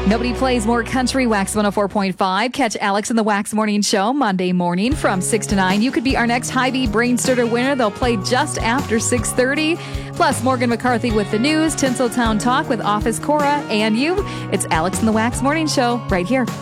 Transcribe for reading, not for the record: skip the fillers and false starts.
Nobody plays more country. Wax 104.5. Catch Alex in the Wax Morning Show Monday morning from 6 to 9. You could be our next Hy-Vee Brain Starter winner. They'll play just after 6:30. Plus, Morgan McCarthy with the news, Tinseltown Talk with Office Cora, and you. It's Alex in the Wax Morning Show right here.